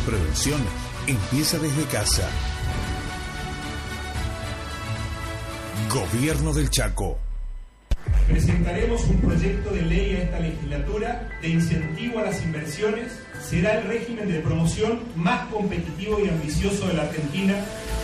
Prevención empieza desde casa. Gobierno del Chaco. Presentaremos un proyecto de ley a esta legislatura de incentivo a las inversiones. Será el régimen de promoción más competitivo y ambicioso de la Argentina.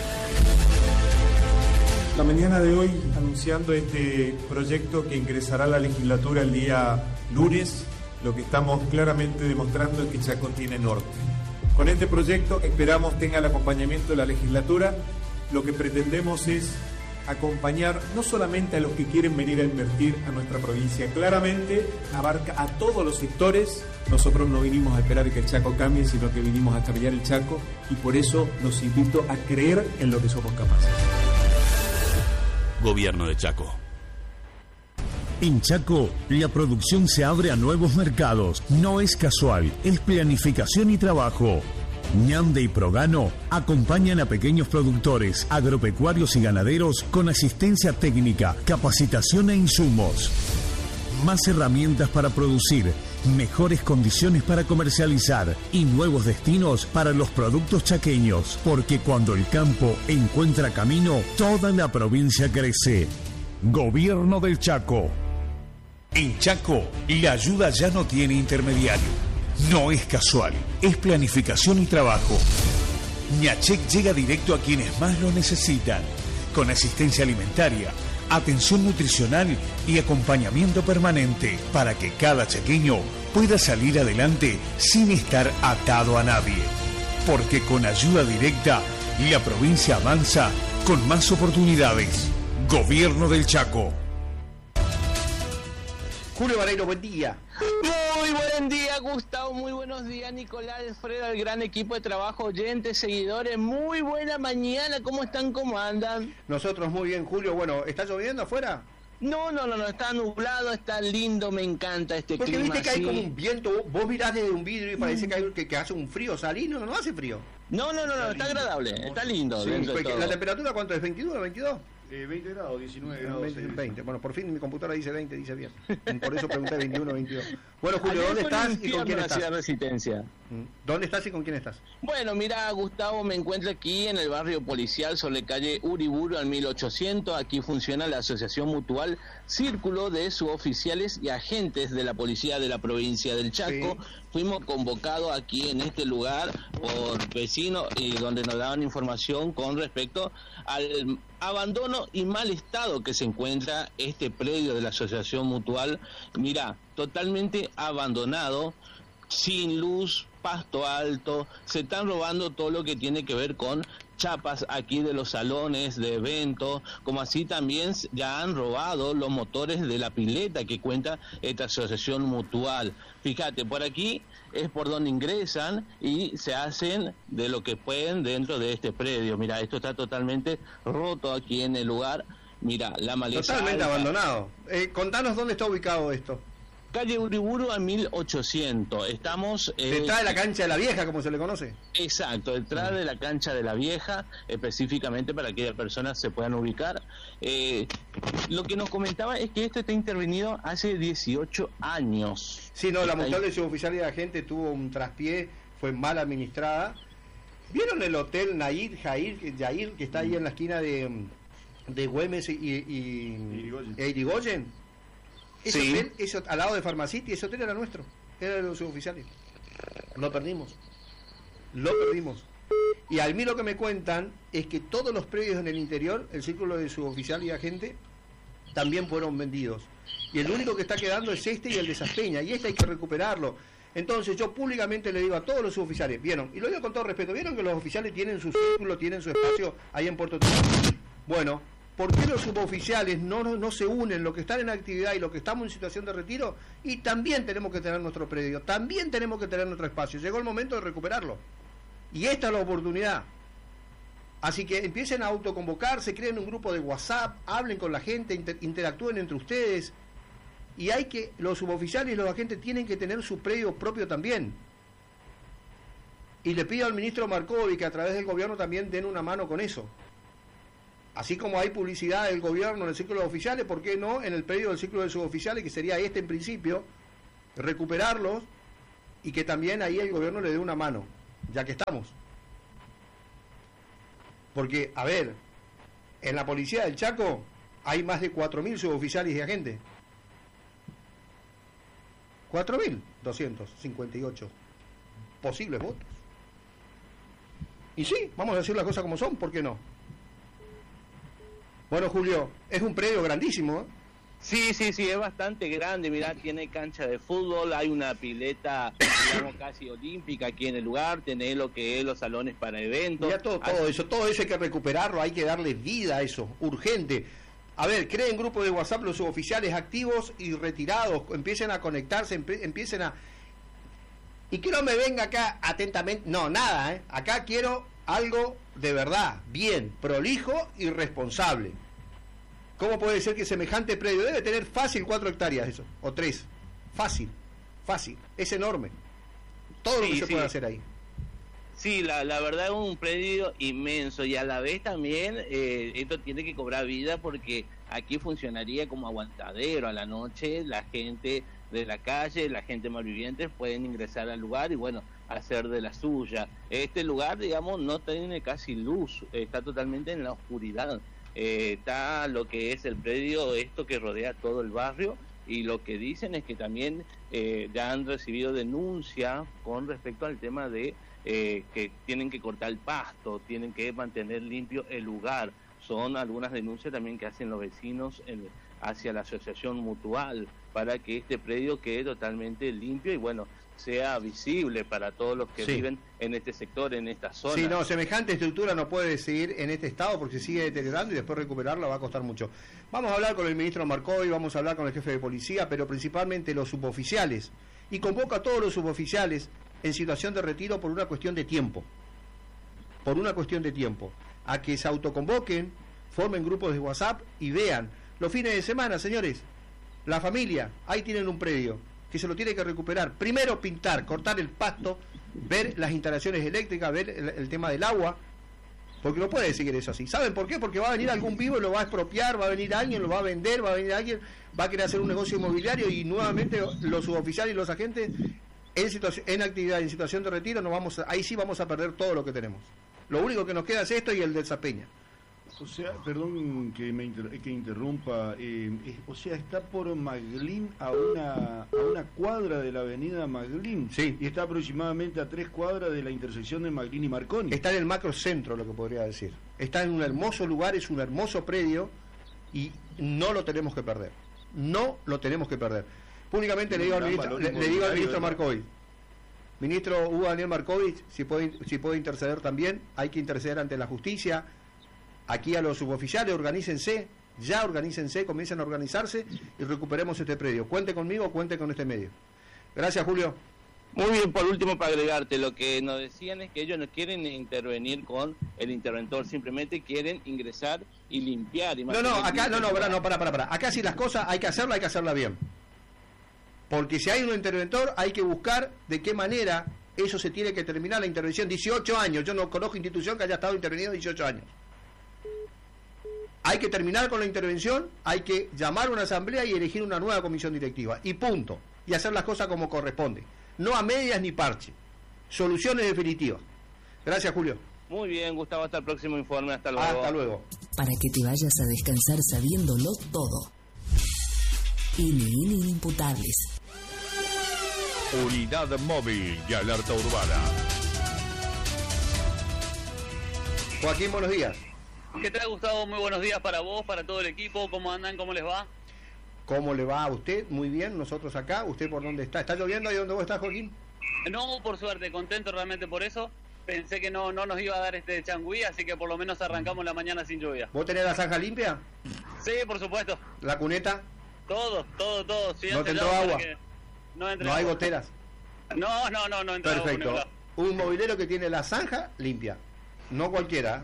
La mañana de hoy, anunciando este proyecto que ingresará a la legislatura el día lunes, lo que estamos claramente demostrando es que Chaco tiene norte. Con este proyecto esperamos tenga el acompañamiento de la legislatura. Lo que pretendemos es acompañar no solamente a los que quieren venir a invertir a nuestra provincia, claramente abarca a todos los sectores. Nosotros no vinimos a esperar que el Chaco cambie, sino que vinimos a cambiar el Chaco, y por eso los invito a creer en lo que somos capaces. Gobierno de Chaco. En Chaco, la producción se abre a nuevos mercados. No es casual, es planificación y trabajo. Ñande y Progano acompañan a pequeños productores, agropecuarios y ganaderos con asistencia técnica, capacitación e insumos. Más herramientas para producir, mejores condiciones para comercializar y nuevos destinos para los productos chaqueños. Porque cuando el campo encuentra camino, toda la provincia crece. Gobierno del Chaco. En Chaco, la ayuda ya no tiene intermediario. No es casual, es planificación y trabajo. Ñachec llega directo a quienes más lo necesitan, con asistencia alimentaria, atención nutricional y acompañamiento permanente para que cada chaqueño pueda salir adelante sin estar atado a nadie. Porque con ayuda directa, la provincia avanza con más oportunidades. Gobierno del Chaco. Julio Vareiro, buen día. Muy buen día, Gustavo. Muy buenos días, Nicolás, Alfredo, al gran equipo de trabajo, oyentes, seguidores. Muy buena mañana. ¿Cómo están? ¿Cómo andan? Nosotros muy bien, Julio. Bueno, ¿está lloviendo afuera? No, está nublado, está lindo, me encanta este porque clima. Porque viste que así. hay como un viento, vos mirás desde un vidrio y parece que hace un frío, salí, no hace frío. No, está agradable, está lindo. Sí, dentro de todo. ¿La temperatura cuánto es? ¿21 o 22? 20 grados, 19 grados. 20. Bueno, por fin mi computadora dice 20, dice bien. Por eso pregunté 21 o 22. Bueno, Julio, ¿dónde estás y con quién estás? Resistencia. ¿Dónde estás y con quién estás? Bueno, mira, Gustavo, me encuentro aquí en el barrio policial sobre calle Uriburu al 1800. Aquí funciona la Asociación Mutual Círculo de Suboficiales y Agentes de la Policía de la Provincia del Chaco. Sí. Fuimos convocados aquí en este lugar por vecinos y donde nos daban información con respecto al abandono y mal estado que se encuentra este predio de la Asociación Mutual. Mira, totalmente abandonado, sin luz, pasto alto, se están robando todo lo que tiene que ver con chapas aquí de los salones de eventos, como así también ya han robado los motores de la pileta que cuenta esta asociación mutual. Fíjate, por aquí es por donde ingresan y se hacen de lo que pueden dentro de este predio. Mira, esto está totalmente roto aquí en el lugar. Mira, la maleza totalmente alta. Abandonado. Contanos dónde está ubicado esto. Calle Uriburu a 1800. Estamos... detrás de la cancha de la vieja, como se le conoce. Exacto, detrás de la cancha de la vieja, específicamente para que las personas se puedan ubicar. Lo que nos comentaba es que esto está intervenido hace 18 años. Sí, no, la mutual de suboficial y de agente tuvo un traspié, fue mal administrada. ¿Vieron el hotel Jair, que está ahí en la esquina de Güemes y Irigoyen? Ese sí. Hotel, eso, al lado de Pharmacity, ese hotel era nuestro, era de los suboficiales. Lo perdimos. Y a mí lo que me cuentan es que todos los predios en el interior, el círculo de suboficial y agente, también fueron vendidos. Y el único que está quedando es este y el de Saspeña, y este hay que recuperarlo. Entonces yo públicamente le digo a todos los suboficiales, ¿vieron? Y lo digo con todo respeto, ¿vieron que los oficiales tienen su círculo, tienen su espacio ahí en Puerto Trinidad? Bueno, ¿por qué los suboficiales no se unen, los que están en actividad y los que estamos en situación de retiro? Y también tenemos que tener nuestro predio, también tenemos que tener nuestro espacio. Llegó el momento de recuperarlo. Y esta es la oportunidad. Así que empiecen a autoconvocarse, creen un grupo de WhatsApp, hablen con la gente, interactúen entre ustedes. Y los suboficiales y los agentes tienen que tener su predio propio también. Y le pido al ministro Marcovi que a través del gobierno también den una mano con eso. Así como hay publicidad del gobierno en el círculo de oficiales, ¿por qué no en el predio del círculo de suboficiales, que sería este en principio, recuperarlos y que también ahí el gobierno le dé una mano? ya que estamos. Porque, a ver, en la policía del Chaco hay más de 4.000 suboficiales y agentes. 4.258 posibles votos. Y sí, vamos a decir las cosas como son, ¿por qué no? Bueno, Julio, es un predio grandísimo, ¿eh? Sí, es bastante grande, mirá, tiene cancha de fútbol, hay una pileta, digamos, casi olímpica aquí en el lugar, tenés lo que es los salones para eventos. Ya todo eso hay que recuperarlo, hay que darle vida a eso, urgente. A ver, creen grupos de WhatsApp los suboficiales activos y retirados, empiecen a conectarse, empiecen a... Y que no me venga acá atentamente, no, nada, acá quiero algo de verdad, bien, prolijo y responsable. ¿Cómo puede ser que semejante predio debe tener fácil 4 hectáreas eso, o 3? Fácil, es enorme. Todo lo que se puede hacer ahí. Sí, la verdad es un predio inmenso y a la vez también esto tiene que cobrar vida porque aquí funcionaría como aguantadero a la noche, la gente de la calle, la gente malviviente pueden ingresar al lugar y bueno, hacer de la suya. Este lugar, digamos, no tiene casi luz, está totalmente en la oscuridad. Está lo que es el predio, esto que rodea todo el barrio, y lo que dicen es que también ya han recibido denuncia con respecto al tema de que tienen que cortar el pasto, tienen que mantener limpio el lugar. Son algunas denuncias también que hacen los vecinos hacia la asociación mutual para que este predio quede totalmente limpio y bueno, sea visible para todos los que viven en este sector, en esta zona. Sí, no, semejante estructura no puede seguir en este estado porque sigue deteriorando y después recuperarla va a costar mucho. Vamos a hablar con el ministro Marcoy, vamos a hablar con el jefe de policía, pero principalmente los suboficiales. Y convoca a todos los suboficiales en situación de retiro por una cuestión de tiempo. A que se autoconvoquen, formen grupos de WhatsApp y vean. Los fines de semana, señores, la familia, ahí tienen un predio que se lo tiene que recuperar. Primero pintar, cortar el pasto, ver las instalaciones eléctricas, ver el tema del agua, porque no puede seguir eso así. ¿Saben por qué? Porque va a venir algún vivo y lo va a expropiar, va a venir alguien, lo va a vender, va a venir alguien, va a querer hacer un negocio inmobiliario y nuevamente los suboficiales y los agentes en actividad, en situación de retiro, ahí sí vamos a perder todo lo que tenemos. Lo único que nos queda es esto y el del Zapeña. O sea, perdón que interrumpa, o sea, está por Maglín a una cuadra de la avenida Maglín. Sí. Y está aproximadamente a 3 cuadras de la intersección de Maglín y Marconi. Está en el macrocentro, lo que podría decir. Está en un hermoso lugar, es un hermoso predio y no lo tenemos que perder. Públicamente le digo al ministro Marcoy. Ministro Hugo Daniel Markovich, si puede interceder también, hay que interceder ante la justicia. Aquí a los suboficiales, organícense, comiencen a organizarse y recuperemos este predio. Cuente conmigo, cuente con este medio. Gracias, Julio. Muy bien, por último, para agregarte, lo que nos decían es que ellos no quieren intervenir con el interventor, simplemente quieren ingresar y limpiar. Para. Acá sí las cosas hay que hacerla bien. Porque si hay un interventor, hay que buscar de qué manera eso se tiene que terminar la intervención. 18 años, yo no conozco institución que haya estado intervenido 18 años. Hay que terminar con la intervención, hay que llamar a una asamblea y elegir una nueva comisión directiva. Y punto. Y hacer las cosas como corresponde. No a medias ni parche. Soluciones definitivas. Gracias, Julio. Muy bien, Gustavo. Hasta el próximo informe. Hasta luego. Hasta luego. Para que te vayas a descansar sabiéndolo todo. Inimputables. Unidad móvil y alerta urbana. Joaquín, buenos días. ¿Qué tal, Gustavo? Muy buenos días para vos, para todo el equipo. ¿Cómo andan? ¿Cómo les va? ¿Cómo le va a usted? Muy bien, nosotros acá. ¿Usted por dónde está? ¿Está lloviendo ahí donde vos estás, Joaquín? No, por suerte, contento realmente por eso. Pensé que no nos iba a dar este changüí, así que por lo menos arrancamos la mañana sin lluvia. ¿Vos tenés la zanja limpia? Sí, por supuesto. ¿La cuneta? Todo. Sí, ¿No te entró agua? No hay goteras. No entró agua. Perfecto. Un mobilero que tiene la zanja limpia. No cualquiera.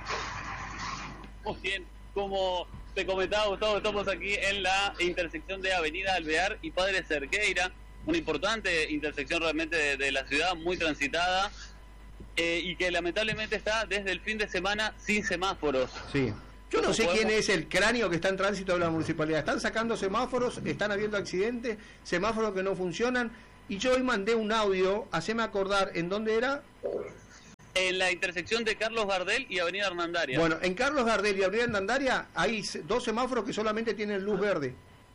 Muy bien. Como te comentaba, Gustavo, estamos aquí en la intersección de Avenida Alvear y Padre Cerqueira. Una importante intersección realmente de la ciudad, muy transitada. Y que lamentablemente está desde el fin de semana sin semáforos. Sí. Yo no sé quién es el cráneo que está en tránsito de la municipalidad. Están sacando semáforos, están habiendo accidentes, semáforos que no funcionan. Y yo hoy mandé un audio, haceme acordar, ¿en dónde era? En la intersección de Carlos Gardel y Avenida Hernandaria. Bueno, en Carlos Gardel y Avenida Hernandaria hay 2 semáforos que solamente tienen luz verde.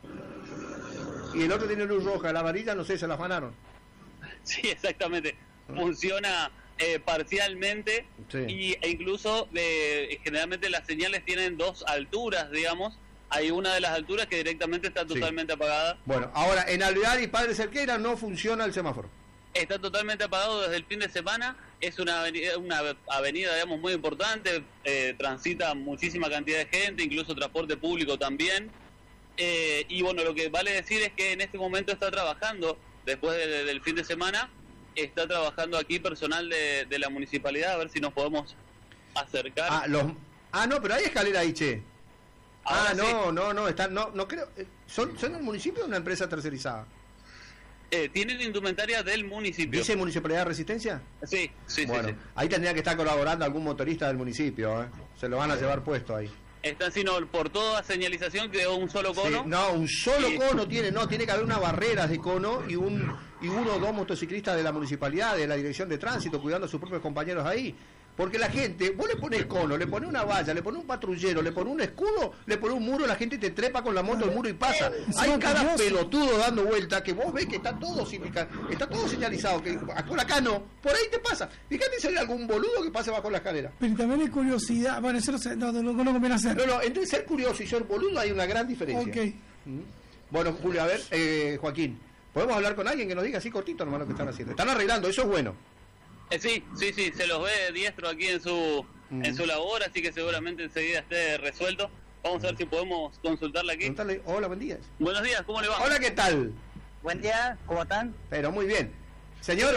Y el otro tiene luz roja, la varilla no sé, se la afanaron. Sí, exactamente. Funciona parcialmente sí. e incluso generalmente las señales tienen 2 alturas, digamos. Hay una de las alturas que directamente está totalmente apagada. Bueno, ahora en Alvear y Padre Cerqueira no funciona el semáforo. Está totalmente apagado desde el fin de semana. Es una avenida, digamos, muy importante. Transita muchísima cantidad de gente, incluso transporte público también. Y bueno, lo que vale decir es que en este momento está trabajando, después del fin de semana, está trabajando aquí personal de la municipalidad, a ver si nos podemos acercar. No, pero hay escalera ahí, che. Ahora No, están, no creo. ¿Son el municipio o una empresa tercerizada? Tienen indumentaria del municipio. ¿Dice Municipalidad de Resistencia? Sí. Bueno, sí. Ahí tendría que estar colaborando algún motorista del municipio, Se lo van a llevar puesto ahí. Están, sino por toda señalización quedó un solo cono. Sí, no, un solo cono tiene que haber unas barreras de cono y uno o 2 motociclistas de la municipalidad, de la dirección de tránsito, cuidando a sus propios compañeros ahí. Porque la gente, vos le pones cono, le pones una valla, le pones un patrullero, le pones un escudo, le pones un muro, la gente te trepa con la moto el muro y pasa. Hay cada pelotudo dando vuelta que vos ves que está todo señalizado, que por acá no, por ahí te pasa. Fíjate si hay algún boludo que pase bajo la escalera. Pero también hay curiosidad, bueno, eso no conviene hacer. No, entre ser curioso y ser boludo hay una gran diferencia. Okay. Bueno, Julio, a ver, Joaquín, ¿podemos hablar con alguien que nos diga así cortito nomás lo que están haciendo? Están arreglando, eso es bueno. Sí, se los ve diestro aquí en su labor, así que seguramente enseguida esté resuelto. Vamos a ver si podemos consultarle aquí. Preguntarle, hola, buen día. Buenos días, ¿cómo le va? Hola, ¿qué tal? Buen día, ¿cómo están? Pero muy bien. Señor,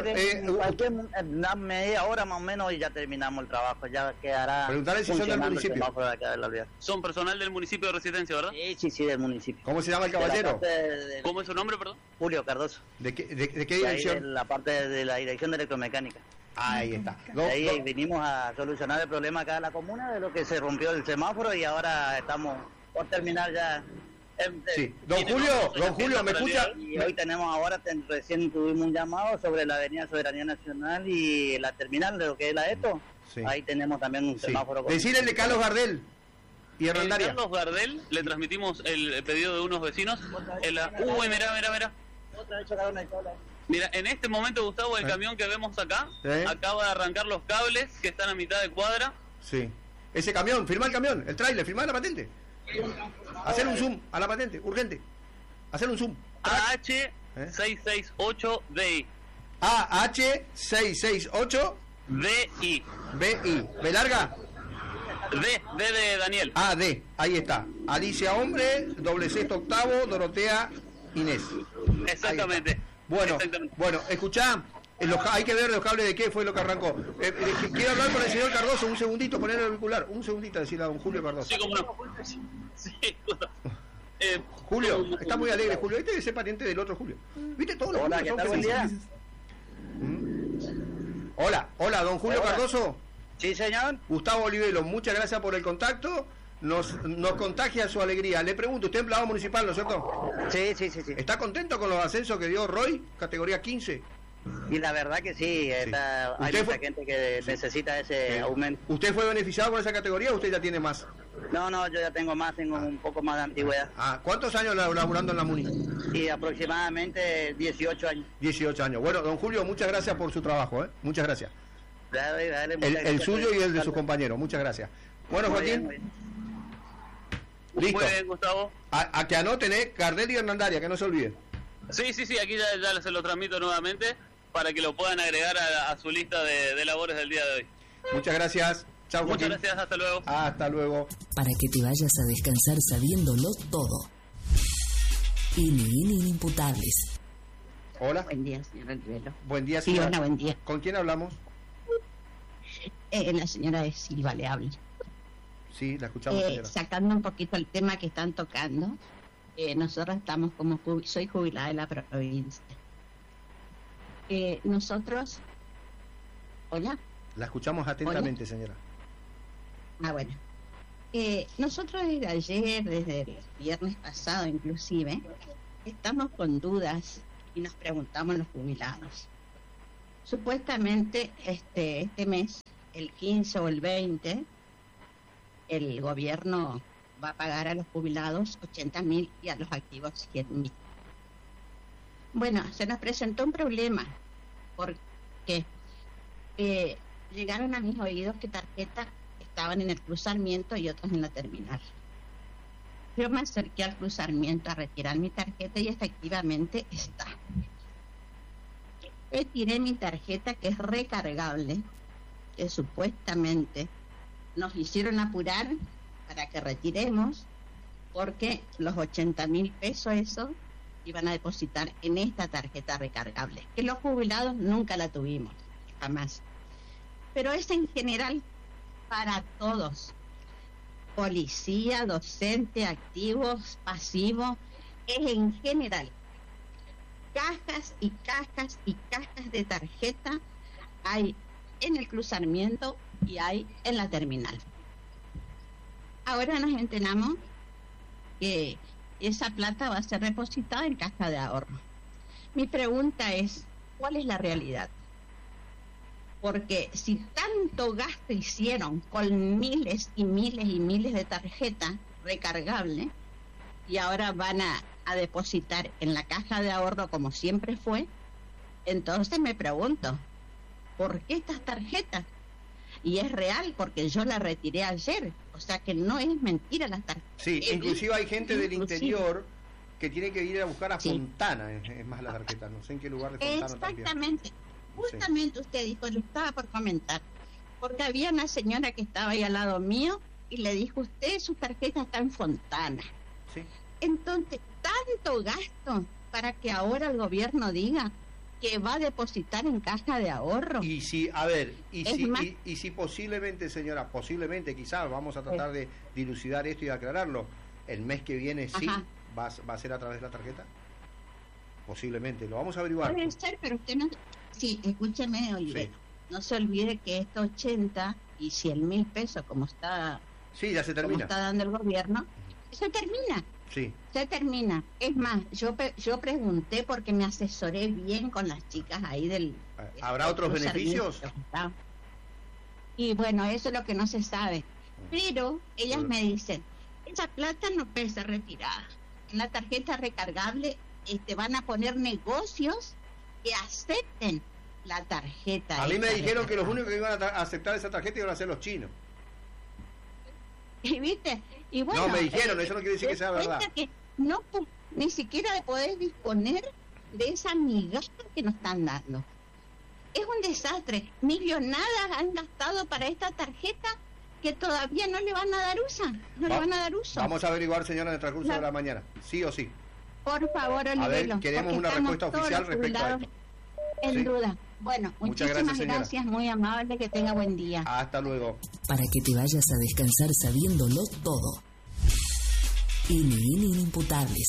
una media hora más o menos y ya terminamos el trabajo, ya quedará. Preguntarle si son del municipio. Son personal del municipio de Resistencia, ¿verdad? Sí, del municipio. ¿Cómo se llama el caballero? ¿Cómo es su nombre, perdón? Julio Cardoso. ¿De qué dirección? De la parte de la dirección de electromecánica. Ahí está. Ahí vinimos a solucionar el problema acá de la comuna, de lo que se rompió el semáforo y ahora estamos por terminar ya. Sí, don Julio, ¿me escucha? Y hoy tenemos ahora, recién tuvimos un llamado sobre la avenida Soberanía Nacional y la terminal de lo que es la ETO. Sí. Ahí tenemos también un semáforo. Decirle el de Carlos Gardel y Hernandaria. Carlos Gardel, le transmitimos el pedido de unos vecinos. Mira. Otra vez chocaron el cable. Mira, en este momento, Gustavo, el camión que vemos acá acaba de arrancar los cables que están a mitad de cuadra. Sí. Ese camión, firma el camión, el tráiler, firma la patente. Hacer un zoom a la patente, urgente. Hacer un zoom. AH668DI. AH668 BI. ¿B larga? D de Daniel. D, ahí está. Alicia Hombre, doble sexto octavo, Dorotea Inés. Exactamente. Bueno, escuchá, hay que ver los cables de qué fue lo que arrancó. Quiero hablar con el señor Cardoso, un segundito, poner el auricular, un segundito, decirle a don Julio Cardoso. Sí, cómo no. Sí, Julio, está muy alegre, Julio. Este debe ser pariente del otro Julio. ¿Viste? Todos los Hola, ¿qué tal? Buen día. Hola, don Julio Cardoso. Sí, señor. Gustavo Olivelo, muchas gracias por el contacto. Nos contagia su alegría. Le pregunto, usted es empleado municipal, ¿no es cierto? Sí. ¿Está contento con los ascensos que dio Roy, categoría 15? Y la verdad que sí, hay mucha gente que necesita ese aumento. ¿Usted fue beneficiado con esa categoría o usted ya tiene más? No, yo ya tengo un poco más de antigüedad. ¿Cuántos años laburando en la MUNI? Sí, aproximadamente 18 años. 18 años. Bueno, don Julio, muchas gracias por su trabajo, Muchas gracias. Dale, el suyo y el de sus compañeros, muchas gracias. Bueno, Joaquín. Muy bien. Listo. Muy bien, Gustavo. A que anoten, Gardel y Hernandaria, que no se olviden. Sí, aquí ya se lo transmito nuevamente para que lo puedan agregar a su lista de labores del día de hoy. Muchas gracias. Chao, Joaquín. Muchas gracias, hasta luego. Hasta luego. Para que te vayas a descansar sabiéndolo todo. Inimputables. Hola. Buen día, señor Olivelo. Buen día, señora. Sí, hola, buen día. ¿Con quién hablamos? La señora de Silva le habla. Sí, la escuchamos, señora. Sacando un poquito el tema que están tocando, nosotros estamos soy jubilada de la provincia. Nosotros... ¿Hola? La escuchamos atentamente, ¿Hola? señora. Bueno. Nosotros desde ayer, desde el viernes pasado inclusive, estamos con dudas y nos preguntamos los jubilados. Supuestamente este mes, el 15 o el 20, el gobierno va a pagar a los jubilados 80.000 y a los activos 100.000. Bueno, se nos presentó un problema porque llegaron a mis oídos que tarjetas estaban en el cruzamiento y otras en la terminal. Yo me acerqué al cruzamiento a retirar mi tarjeta y efectivamente está. Retiré mi tarjeta, que es recargable, que supuestamente nos hicieron apurar para que retiremos, porque los 80.000 pesos esos iban a depositar en esta tarjeta recargable, que los jubilados nunca la tuvimos, jamás. Pero es en general para todos, policía, docente, activos, pasivos, es en general. Cajas y cajas y cajas de tarjeta hay en el cruzamiento y hay en la terminal. Ahora nos enteramos que esa plata va a ser depositada en caja de ahorro. Mi pregunta es, ¿cuál es la realidad? Porque si tanto gasto hicieron con miles y miles y miles de tarjetas recargables y ahora van a depositar en la caja de ahorro como siempre fue, entonces me pregunto, ¿por qué estas tarjetas? Y es real porque yo la retiré ayer, o sea que no es mentira las tarjetas. Sí, inclusive hay gente del interior que tiene que ir a buscar a Fontana, es más la tarjeta, no sé en qué lugar de Fontana. Exactamente, justamente usted dijo, yo estaba por comentar, porque había una señora que estaba ahí al lado mío y le dijo, usted su tarjeta está en Fontana. Sí. Entonces, tanto gasto para que ahora el gobierno diga que va a depositar en caja de ahorro. Y si, a ver, y si posiblemente, señora, posiblemente, quizás vamos a tratar de dilucidar esto y aclararlo, el mes que viene sí va a ser a través de la tarjeta. Posiblemente, lo vamos a averiguar. Puede ser, pero usted no... Sí, escúcheme, Olivera. Sí. No se olvide que estos 80 y 100.000 pesos, como está... Sí, ya se termina. Como está dando el gobierno, se termina. Sí. Se termina. Es más, yo pregunté porque me asesoré bien con las chicas ahí del... ¿Habrá otros beneficios? Y bueno, eso es lo que no se sabe. Pero ellas me dicen, esa plata no puede ser retirada. En la tarjeta recargable van a poner negocios que acepten la tarjeta. A mí me dijeron que los únicos que iban a aceptar esa tarjeta iban a ser los chinos. ¿Y viste? Y bueno, no, me dijeron, eso no quiere decir que sea verdad. Que no, ni siquiera podés disponer de esa migaja que nos están dando. Es un desastre. Millonadas han gastado para esta tarjeta que todavía no le van a dar uso. No le van a dar uso. Vamos a averiguar, señora, en el transcurso de la mañana. Sí o sí. Por favor, Olivero. A ver, queremos una respuesta oficial respecto a esto. En duda. Bueno, muchísimas gracias, muy amable, que tenga buen día. Hasta luego. Para que te vayas a descansar sabiéndolo todo. Inimputables.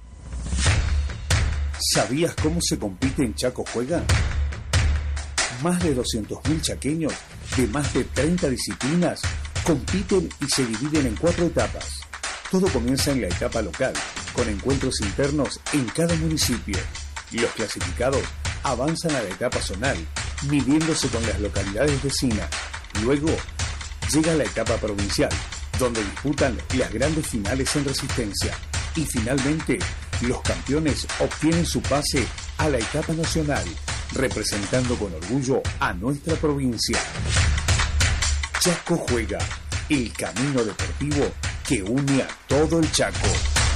¿Sabías cómo se compite en Chaco Juega? Más de 200.000 chaqueños de más de 30 disciplinas compiten y se dividen en 4 etapas. Todo comienza en la etapa local, con encuentros internos en cada municipio. Los clasificados avanzan a la etapa zonal, midiéndose con las localidades vecinas. Luego llega la etapa provincial, donde disputan las grandes finales en resistencia. Y finalmente, los campeones obtienen su pase a la etapa nacional, representando con orgullo a nuestra provincia. Chaco Juega, el camino deportivo que une a todo el Chaco.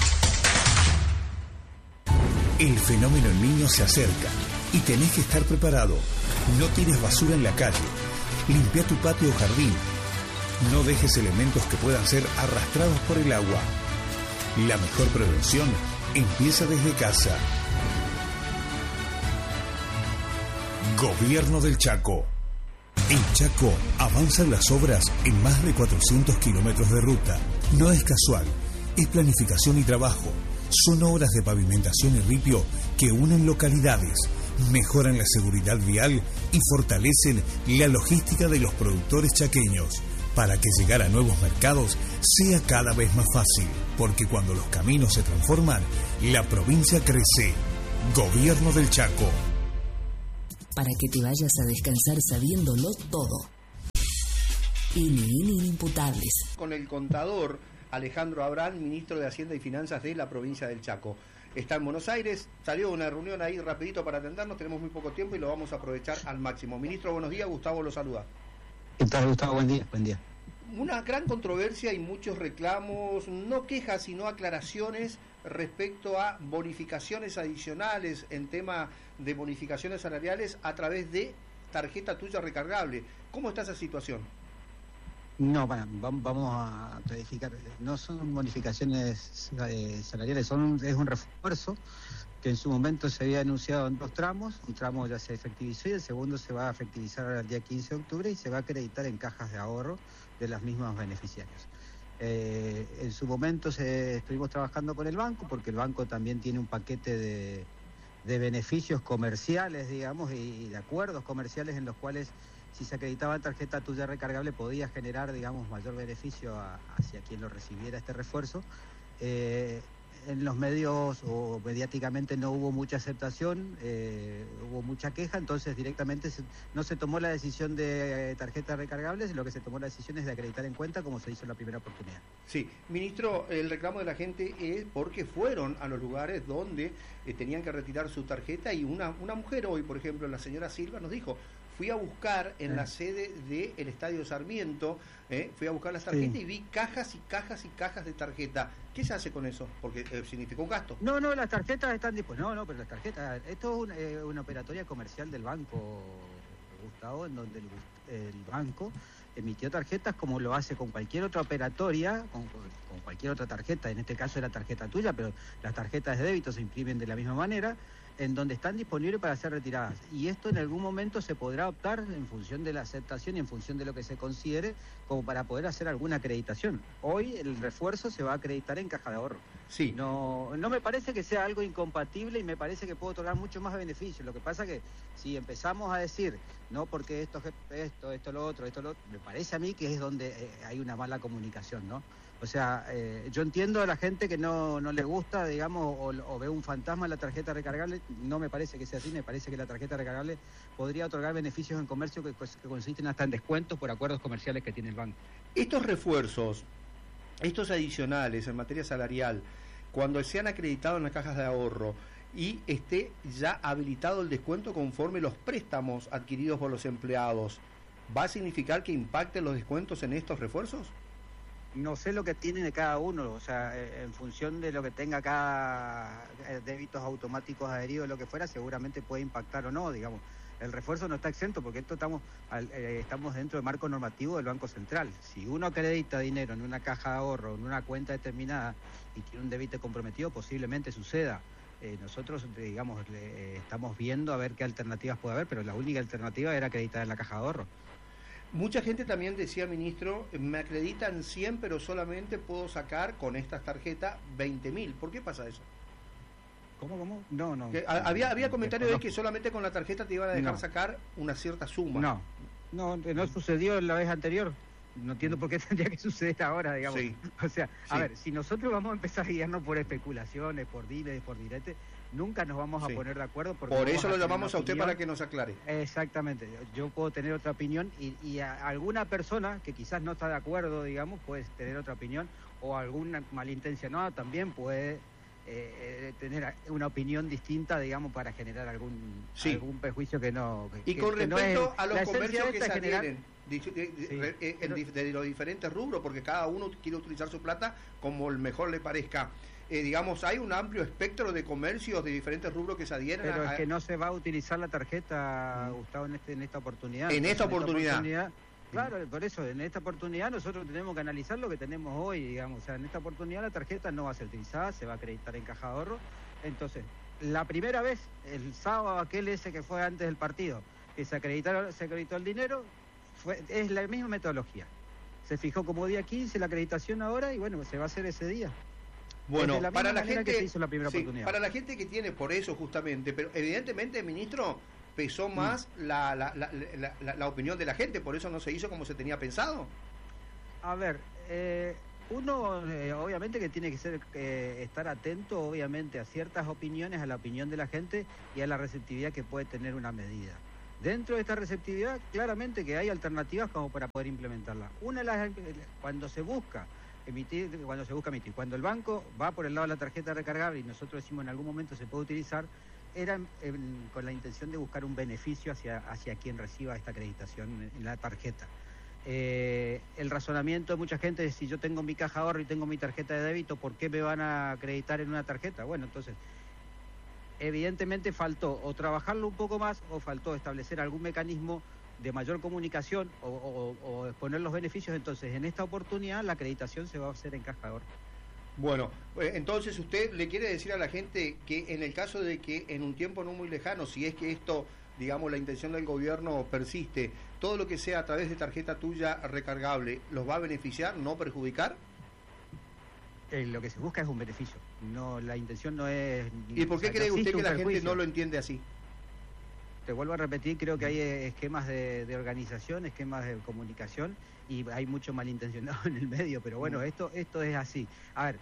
El fenómeno El Niño se acerca y tenés que estar preparado. No tires basura en la calle. Limpia tu patio o jardín. No dejes elementos que puedan ser arrastrados por el agua. La mejor prevención empieza desde casa. Gobierno del Chaco. En Chaco avanzan las obras en más de 400 kilómetros de ruta. No es casual, es planificación y trabajo. Son obras de pavimentación y ripio que unen localidades, mejoran la seguridad vial y fortalecen la logística de los productores chaqueños para que llegar a nuevos mercados sea cada vez más fácil, porque cuando los caminos se transforman, la provincia crece. Gobierno del Chaco. Para que te vayas a descansar sabiéndolo todo. Inimputables. Con el contador Alejandro Abrán, ministro de Hacienda y Finanzas de la provincia del Chaco. Está en Buenos Aires, salió una reunión ahí rapidito para atendernos, tenemos muy poco tiempo y lo vamos a aprovechar al máximo. Ministro, buenos días, Gustavo lo saluda. ¿Qué tal, Gustavo? Buen día. Una gran controversia y muchos reclamos, no quejas, sino aclaraciones respecto a bonificaciones adicionales en tema de bonificaciones salariales a través de tarjeta tuya recargable. ¿Cómo está esa situación? No, vamos a clarificar. No son bonificaciones salariales, es un refuerzo que en su momento se había anunciado en 2 tramos. Un tramo ya se efectivizó y el segundo se va a efectivizar ahora el día 15 de octubre y se va a acreditar en cajas de ahorro de los mismos beneficiarios. En su momento estuvimos trabajando con el banco, porque el banco también tiene un paquete de beneficios comerciales, digamos, y de acuerdos comerciales en los cuales si se acreditaba en tarjeta tuya recargable podía generar, digamos, mayor beneficio hacia quien lo recibiera este refuerzo. En los medios o mediáticamente no hubo mucha aceptación, hubo mucha queja, entonces directamente no se tomó la decisión de tarjetas recargables, lo que se tomó la decisión es de acreditar en cuenta como se hizo en la primera oportunidad. Sí, ministro, el reclamo de la gente es porque fueron a los lugares donde tenían que retirar su tarjeta y una mujer hoy, por ejemplo, la señora Silva nos dijo, fui a buscar en la sede del Estadio Sarmiento, fui a buscar las tarjetas y vi cajas y cajas y cajas de tarjeta. ¿Qué se hace con eso? Porque significó un gasto. No, las tarjetas están disponibles. No, pero las tarjetas... Esto es una operatoria comercial del banco, Gustavo, en donde el banco emitió tarjetas como lo hace con cualquier otra operatoria, con cualquier otra tarjeta. En este caso es la tarjeta tuya, pero las tarjetas de débito se imprimen de la misma manera, en donde están disponibles para ser retiradas. Y esto en algún momento se podrá optar en función de la aceptación y en función de lo que se considere como para poder hacer alguna acreditación. Hoy el refuerzo se va a acreditar en caja de ahorro. Sí. No me parece que sea algo incompatible y me parece que puede otorgar mucho más beneficios. Lo que pasa que si empezamos a decir, no porque esto, lo otro, me parece a mí que es donde hay una mala comunicación, ¿no? O sea, yo entiendo a la gente que no le gusta, digamos, o ve un fantasma en la tarjeta recargable. No me parece que sea así, me parece que la tarjeta recargable podría otorgar beneficios en comercio que consisten hasta en descuentos por acuerdos comerciales que tiene el banco. Estos refuerzos, estos adicionales en materia salarial, cuando sean acreditados en las cajas de ahorro y esté ya habilitado el descuento conforme los préstamos adquiridos por los empleados, ¿va a significar que impacten los descuentos en estos refuerzos? No sé lo que tiene de cada uno, o sea, en función de lo que tenga cada débitos automáticos adheridos, lo que fuera, seguramente puede impactar o no, digamos. El refuerzo no está exento porque esto estamos dentro del marco normativo del Banco Central. Si uno acredita dinero en una caja de ahorro, en una cuenta determinada y tiene un débito comprometido, posiblemente suceda. Nosotros, digamos, estamos viendo a ver qué alternativas puede haber, pero la única alternativa era acreditar en la caja de ahorro. Mucha gente también decía, ministro, me acreditan 100, pero solamente puedo sacar con estas tarjetas 20.000. ¿Por qué pasa eso? ¿Cómo? No. Había comentarios de que solamente con la tarjeta te iban a dejar sacar una cierta suma. No sucedió la vez anterior. No entiendo por qué tendría que suceder ahora, digamos. Sí. O sea, a ver, si nosotros vamos a empezar a guiarnos por especulaciones, por dimes, por diretes, nunca nos vamos a poner de acuerdo. Por eso lo llamamos a usted para que nos aclare. Exactamente. Yo puedo tener otra opinión y alguna persona que quizás no está de acuerdo, digamos, puede tener otra opinión, o alguna malintencionada también puede tener una opinión distinta, digamos, para generar algún prejuicio que no... con respecto a los comercios que se adhieren de los diferentes rubros, porque cada uno quiere utilizar su plata como el mejor le parezca. Digamos, hay un amplio espectro de comercios de diferentes rubros que se adhieren. Pero es que no se va a utilizar la tarjeta, Gustavo, en esta oportunidad. En esta oportunidad. Claro, por eso, en esta oportunidad nosotros tenemos que analizar lo que tenemos hoy, digamos. O sea, en esta oportunidad la tarjeta no va a ser utilizada, se va a acreditar en caja de ahorro. Entonces, la primera vez, el sábado aquel ese que fue antes del partido, que se acreditó el dinero, es la misma metodología. Se fijó como día 15 la acreditación ahora y bueno, se va a hacer ese día. Bueno, para la gente que se hizo la primera oportunidad. Para la gente que tiene por eso justamente, pero evidentemente, ministro, pesó más la opinión de la gente, por eso no se hizo como se tenía pensado. A ver, Uno, obviamente que tiene que ser estar atento, obviamente, a ciertas opiniones, a la opinión de la gente y a la receptividad que puede tener una medida. Dentro de esta receptividad, claramente que hay alternativas como para poder implementarla. Una de las, cuando se busca emitir, cuando el banco va por el lado de la tarjeta recargable y nosotros decimos en algún momento se puede utilizar, era con la intención de buscar un beneficio hacia quien reciba esta acreditación en la tarjeta. El razonamiento de mucha gente es: si yo tengo mi caja de ahorro y tengo mi tarjeta de débito, ¿por qué me van a acreditar en una tarjeta? Bueno, entonces, evidentemente faltó o trabajarlo un poco más o faltó establecer algún mecanismo de mayor comunicación o exponer los beneficios. Entonces, en esta oportunidad la acreditación se va a hacer en caja de ahorro. Bueno, entonces usted le quiere decir a la gente que en el caso de que en un tiempo no muy lejano, si es que esto, digamos, la intención del gobierno persiste, todo lo que sea a través de tarjeta tuya recargable, ¿los va a beneficiar, no perjudicar? Lo que se busca es un beneficio, no, la intención no es... ¿Y por qué cree usted que la gente no lo entiende así? Te vuelvo a repetir, creo que hay esquemas de organización, esquemas de comunicación, y hay mucho malintencionado en el medio, pero bueno, esto es así. A ver,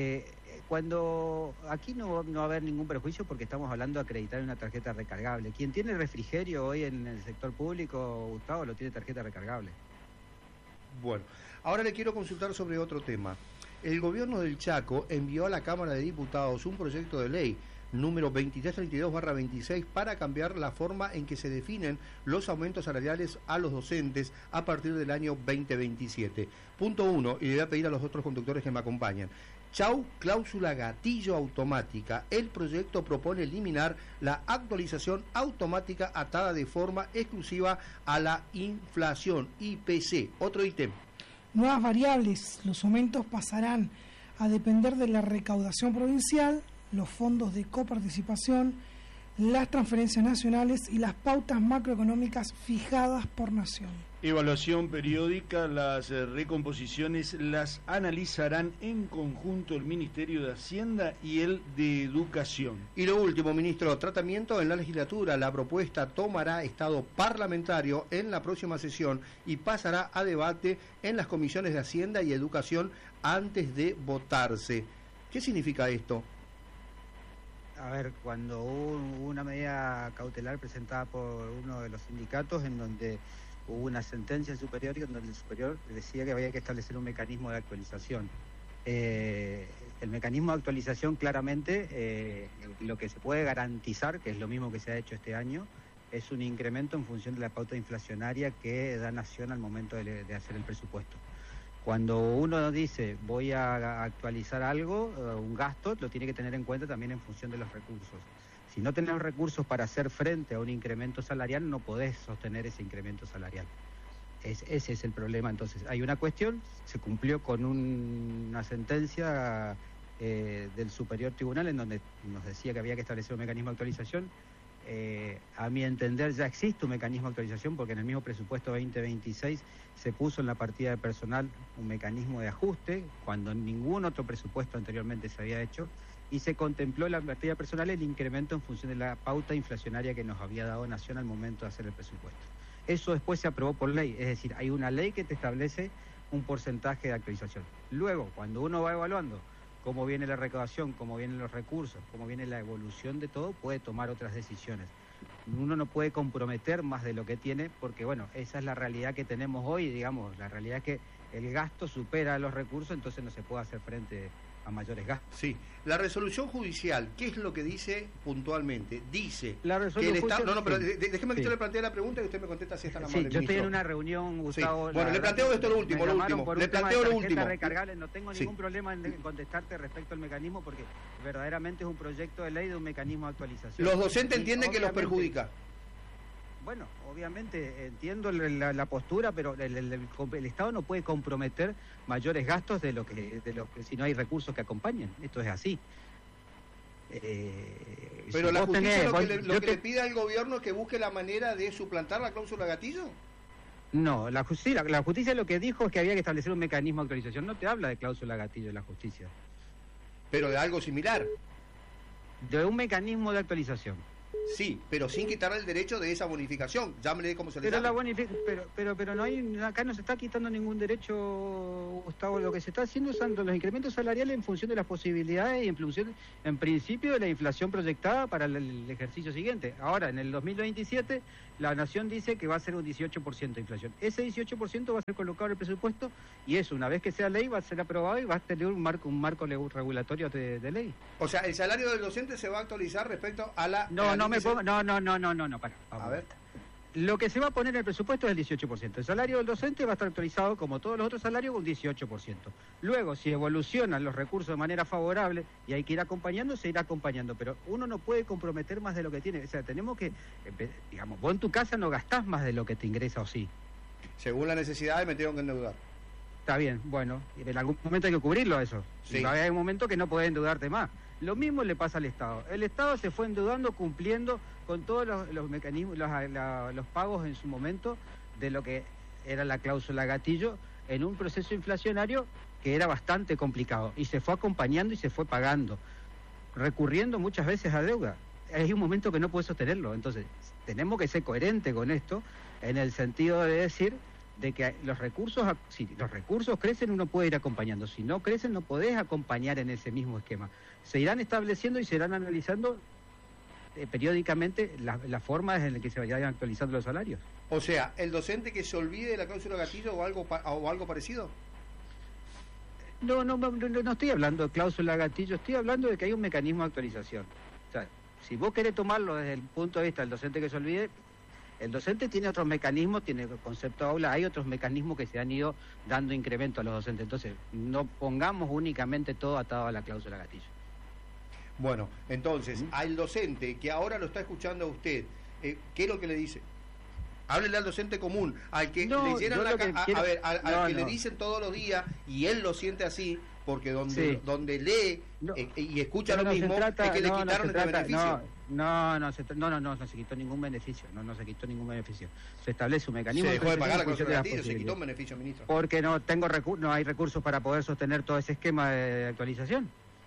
cuando aquí no va a haber ningún perjuicio porque estamos hablando de acreditar una tarjeta recargable. Quien tiene refrigerio hoy en el sector público, Gustavo, lo tiene tarjeta recargable. Bueno, ahora le quiero consultar sobre otro tema. El gobierno del Chaco envió a la Cámara de Diputados un proyecto de ley número 2332/26 para cambiar la forma en que se definen los aumentos salariales a los docentes a partir del año 2027. Punto 1, y le voy a pedir a los otros conductores que me acompañan. Chau, cláusula gatillo automática. El proyecto propone eliminar la actualización automática atada de forma exclusiva a la inflación, IPC. Otro ítem. Nuevas variables. Los aumentos pasarán a depender de la recaudación provincial, los fondos de coparticipación, las transferencias nacionales y las pautas macroeconómicas fijadas por nación. Evaluación periódica, las recomposiciones las analizarán en conjunto el Ministerio de Hacienda y el de Educación. Y lo último, ministro, tratamiento en la legislatura. La propuesta tomará estado parlamentario en la próxima sesión y pasará a debate en las comisiones de Hacienda y Educación antes de votarse. ¿Qué significa esto? A ver, cuando hubo una medida cautelar presentada por uno de los sindicatos en donde hubo una sentencia superior en donde el superior decía que había que establecer un mecanismo de actualización. El mecanismo de actualización claramente lo que se puede garantizar, que es lo mismo que se ha hecho este año, es un incremento en función de la pauta inflacionaria que da Nación al momento de hacer el presupuesto. Cuando uno dice voy a actualizar algo, un gasto, lo tiene que tener en cuenta también en función de los recursos. Si no tenés recursos para hacer frente a un incremento salarial, no podés sostener ese incremento salarial. Ese es el problema. Entonces, hay una cuestión, se cumplió con una sentencia del Superior Tribunal en donde nos decía que había que establecer un mecanismo de actualización. A mi entender ya existe un mecanismo de actualización porque en el mismo presupuesto 2026 se puso en la partida de personal un mecanismo de ajuste cuando en ningún otro presupuesto anteriormente se había hecho, y se contempló en la partida de personal el incremento en función de la pauta inflacionaria que nos había dado Nación al momento de hacer el presupuesto. Eso después se aprobó por ley, es decir, hay una ley que te establece un porcentaje de actualización. Luego, cuando uno va evaluando cómo viene la recaudación, cómo vienen los recursos, cómo viene la evolución de todo, puede tomar otras decisiones. Uno no puede comprometer más de lo que tiene, porque bueno, esa es la realidad que tenemos hoy, digamos, la realidad es que el gasto supera los recursos, entonces no se puede hacer frente a mayores gastos. Sí, la resolución judicial, ¿qué es lo que dice puntualmente? Dice la resolución que el Estado... No, pero sí, déjeme que yo le plantee la pregunta y usted me contesta si es tan amable. Sí, yo estoy en una reunión, Gustavo. Sí. Bueno, le planteo esto lo último, Le planteo lo último. Recargable. No tengo ningún problema en contestarte respecto al mecanismo porque verdaderamente es un proyecto de ley de un mecanismo de actualización. Los docentes entienden que los perjudica. Bueno, obviamente entiendo la postura, pero el Estado no puede comprometer mayores gastos de lo que si no hay recursos que acompañen. Esto es así. Pero si la justicia lo que le pide al gobierno es que busque la manera de suplantar la cláusula gatillo. No, la justicia lo que dijo es que había que establecer un mecanismo de actualización. No te habla de cláusula gatillo de la justicia. Pero de algo similar. De un mecanismo de actualización. Sí, pero sin quitarle el derecho de esa bonificación. Llámele como se le llame. Pero no hay, acá no se está quitando ningún derecho, Gustavo. Lo que se está haciendo son los incrementos salariales en función de las posibilidades y en principio de la inflación proyectada para el ejercicio siguiente. Ahora, en el 2027, la Nación dice que va a ser un 18% de inflación. Ese 18% va a ser colocado en el presupuesto y eso, una vez que sea ley, va a ser aprobado y va a tener un marco regulatorio de ley. O sea, el salario del docente se va a actualizar respecto a la... No, para. A ver. Lo que se va a poner en el presupuesto es el 18%. El salario del docente va a estar actualizado, como todos los otros salarios, con un 18%. Luego, si evolucionan los recursos de manera favorable y hay que ir acompañando, se irá acompañando. Pero uno no puede comprometer más de lo que tiene. O sea, tenemos que, digamos, vos en tu casa no gastás más de lo que te ingresa o sí. Según la necesidad me tengo que endeudar. Está bien, bueno, en algún momento hay que cubrirlo eso. Sí. Y va a haber un momento que no podés endeudarte más. Lo mismo le pasa al Estado. El Estado se fue endeudando cumpliendo con todos los mecanismos, los pagos en su momento de lo que era la cláusula gatillo en un proceso inflacionario que era bastante complicado. Y se fue acompañando y se fue pagando, recurriendo muchas veces a deuda. Hay un momento que no puede sostenerlo. Entonces, tenemos que ser coherentes con esto en el sentido de decir de que los recursos, si los recursos crecen, uno puede ir acompañando. Si no crecen, no podés acompañar en ese mismo esquema. Se irán estableciendo y se irán analizando periódicamente las formas en las que se vayan actualizando los salarios. O sea, ¿el docente que se olvide de la cláusula gatillo o algo parecido? No estoy hablando de cláusula gatillo, estoy hablando de que hay un mecanismo de actualización. O sea, si vos querés tomarlo desde el punto de vista del docente que se olvide, el docente tiene otros mecanismos, tiene el concepto de aula, hay otros mecanismos que se han ido dando incremento a los docentes. Entonces, no pongamos únicamente todo atado a la cláusula gatillo. Bueno, entonces, al docente que ahora lo está escuchando a usted, ¿qué es lo que le dice? Háblele al docente común, al que le llenan le dicen todos los días y él lo siente así, porque donde lee y escucha lo mismo, es que le quitaron el beneficio. No se quitó ningún beneficio, no se quitó ningún beneficio. Se establece un mecanismo. Se dejó de pagar la cláusula gatillo, se quitó un beneficio, ministro. Porque no hay recursos para poder sostener todo ese esquema de actualización.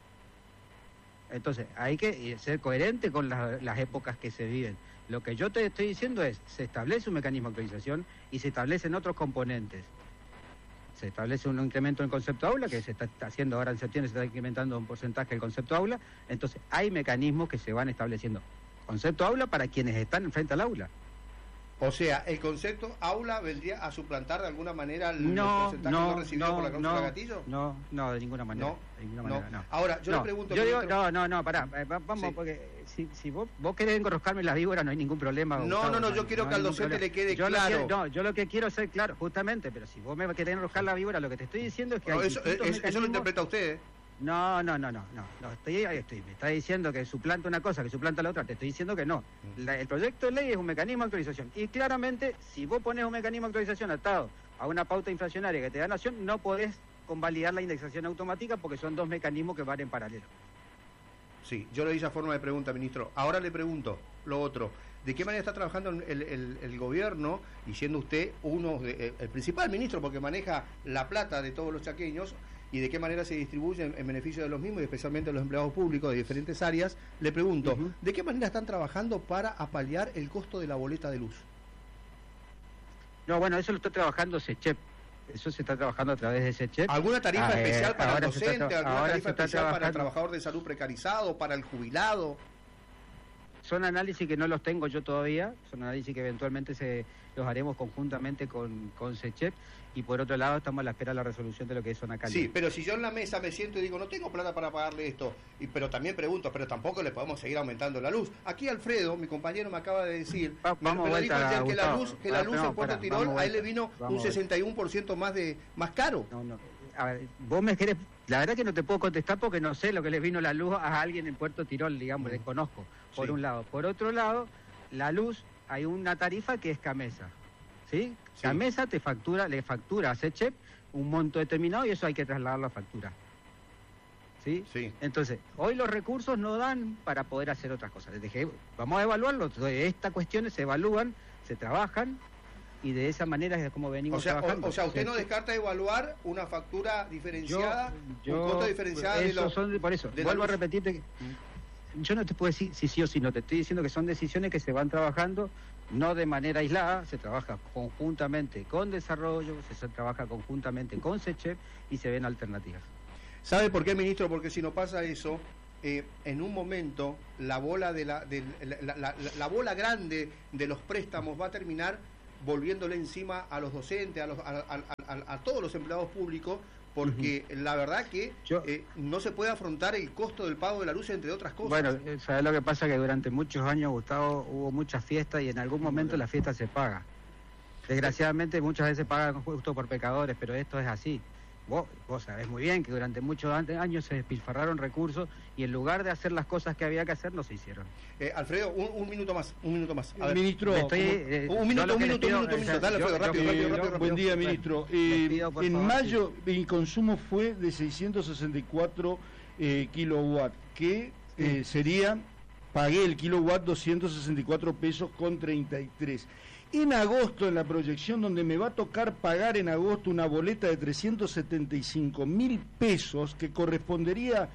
Entonces, hay que ser coherente con las épocas que se viven. Lo que yo te estoy diciendo es, se establece un mecanismo de actualización y se establecen otros componentes. Se establece un incremento en el concepto aula, que se está haciendo ahora en septiembre, se está incrementando un porcentaje del concepto aula. Entonces, hay mecanismos que se van estableciendo. Concepto aula para quienes están frente al aula. O sea, ¿el concepto aula vendría a suplantar de alguna manera el porcentaje no recibido por la cláusula gatillo? No, de ninguna manera. No. Ahora, yo le pregunto... Pará, vamos, porque si vos querés enroscarme las víboras no hay ningún problema. Yo quiero que al docente le quede claro. Yo lo que quiero es ser claro, justamente, pero si vos me querés enroscar la víbora, lo que te estoy diciendo es que eso lo interpreta usted, ¿eh? No, me está diciendo que suplanta una cosa, que suplanta la otra, te estoy diciendo que no. El proyecto de ley es un mecanismo de actualización y claramente si vos pones un mecanismo de actualización atado a una pauta inflacionaria que te da Nación, no podés convalidar la indexación automática porque son dos mecanismos que van en paralelo. Sí, yo le hice a forma de pregunta, ministro. Ahora le pregunto lo otro. ¿De qué manera está trabajando el gobierno, y siendo usted el principal ministro porque maneja la plata de todos los chaqueños, y de qué manera se distribuye en beneficio de los mismos y especialmente de los empleados públicos de diferentes áreas? Le pregunto, ¿de qué manera están trabajando para apalear el costo de la boleta de luz? No, bueno, eso lo está trabajando SECHEP. Eso se está trabajando a través de SECHEP. ¿Alguna tarifa especial para el docente? ¿Alguna tarifa especial para el trabajador de salud precarizado? ¿Para el jubilado? Son análisis que no los tengo yo todavía, son análisis que eventualmente los haremos conjuntamente con SECHEP, y por otro lado estamos a la espera de la resolución de lo que es zona cálida. Sí, pero si yo en la mesa me siento y digo, no tengo plata para pagarle esto, pero también pregunto, pero tampoco le podemos seguir aumentando la luz. Aquí Alfredo, mi compañero, me acaba de decir, me dijo ayer que la luz en Puerto Tirol, a él le vino un 61% más caro. A ver, vos me querés... La verdad que no te puedo contestar porque no sé lo que les vino la luz a alguien en Puerto Tirol, digamos, desconozco, por un lado. Por otro lado, la luz, hay una tarifa que es CAMESA, ¿sí? CAMESA le factura a SECHEP un monto determinado y eso hay que trasladarlo a factura, ¿sí? Entonces, hoy los recursos no dan para poder hacer otras cosas. Les dije, vamos a evaluarlo, estas cuestiones se evalúan, se trabajan, y de esa manera es como venimos trabajando. O sea, ¿usted no descarta evaluar una factura diferenciada, un costo diferenciado? Por eso, vuelvo a repetirte yo no te puedo decir si sí o si no, te estoy diciendo que son decisiones que se van trabajando, no de manera aislada, se trabaja conjuntamente con desarrollo, se trabaja conjuntamente con SECHEP y se ven alternativas. ¿Sabe por qué, ministro? Porque si no pasa eso, en un momento la bola la bola grande de los préstamos va a terminar volviéndole encima a los docentes, a todos los empleados públicos, porque la verdad que no se puede afrontar el costo del pago de la luz, entre otras cosas. Bueno, ¿sabes lo que pasa? Que durante muchos años, Gustavo, hubo muchas fiestas y en algún momento la fiesta se paga. Desgraciadamente muchas veces pagan justo por pecadores, pero esto es así. Vos sabés muy bien que durante muchos años se despilfarraron recursos y en lugar de hacer las cosas que había que hacer, no se hicieron. Alfredo, un minuto más. A ver, ministro, un minuto. Dale, Alfredo, rápido. Buen día, ministro. En mayo mi consumo fue de 664 kilowatts, que sería, pagué el kilowatt 264 pesos con 33. En agosto, en la proyección donde me va a tocar pagar en agosto una boleta de 375.000 pesos que correspondería